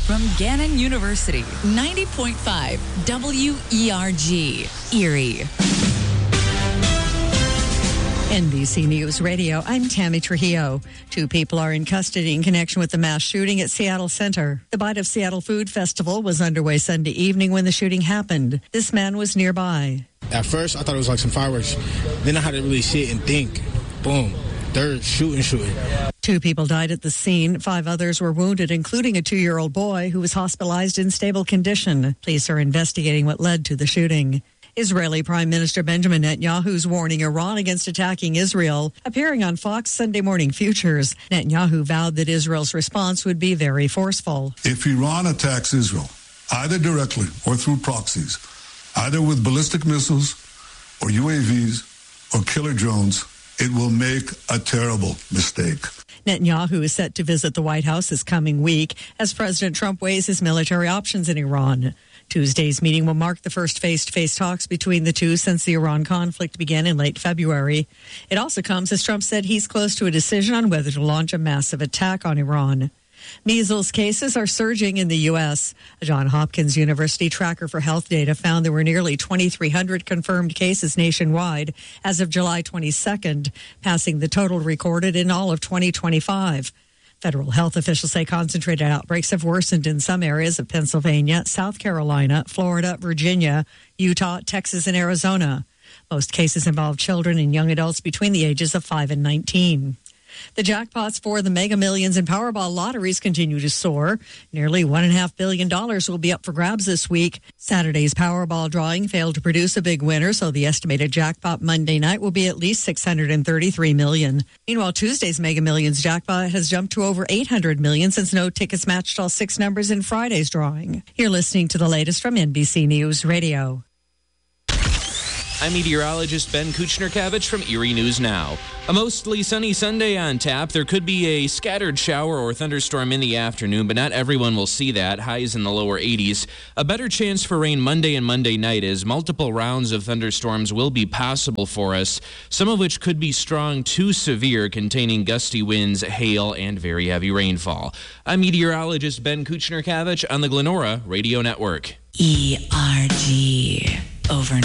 from Gannon University, 90.5 WERG, Erie. NBC News Radio, I'm Tammy Trujillo. 2 people are in custody in connection with the mass shooting at Seattle Center. The Bite of Seattle Food Festival was underway Sunday evening when the shooting happened. This man was nearby. At first, I thought it was like some fireworks. Then I had to really sit and think. Boom. They're shooting. 2 people died at the scene. 5 others were wounded, including a 2-year-old boy who was hospitalized in stable condition. Police are investigating what led to the shooting. Israeli Prime Minister Benjamin Netanyahu is warning Iran against attacking Israel. Appearing on Fox Sunday Morning Futures, Netanyahu vowed that Israel's response would be very forceful. If Iran attacks Israel, either directly or through proxies, either with ballistic missiles or UAVs or killer drones, it will make a terrible mistake. Netanyahu is set to visit the White House this coming week as President Trump weighs his military options in Iran. Tuesday's meeting will mark the first face-to-face talks between the two since the Iran conflict began in late February. It also comes as Trump said he's close to a decision on whether to launch a massive attack on Iran. Measles cases are surging in the U.S. A Johns Hopkins University tracker for health data found there were nearly 2,300 confirmed cases nationwide as of July 22nd, passing the total recorded in all of 2025. Federal health officials say concentrated outbreaks have worsened in some areas of Pennsylvania, South Carolina, Florida, Virginia, Utah, Texas, and Arizona. Most cases involve children and young adults between the ages of 5 and 19. The jackpots for the Mega Millions and Powerball lotteries continue to soar. Nearly $1.5 billion will be up for grabs this week. Saturday's Powerball drawing failed to produce a big winner, so the estimated jackpot Monday night will be at least $633 million. Meanwhile, Tuesday's Mega Millions jackpot has jumped to over $800 million since no tickets matched all 6 numbers in Friday's drawing. You're listening to the latest from NBC News Radio. I'm meteorologist Ben Kuchner-Kavich from Erie News Now. A mostly sunny Sunday on tap. There could be a scattered shower or thunderstorm in the afternoon, but not everyone will see that. Highs in the lower 80s. A better chance for rain Monday and Monday night as multiple rounds of thunderstorms will be possible for us, some of which could be strong to severe, containing gusty winds, hail, and very heavy rainfall. I'm meteorologist Ben Kuchner-Kavich on the Glenora Radio Network. ERG. Overnight.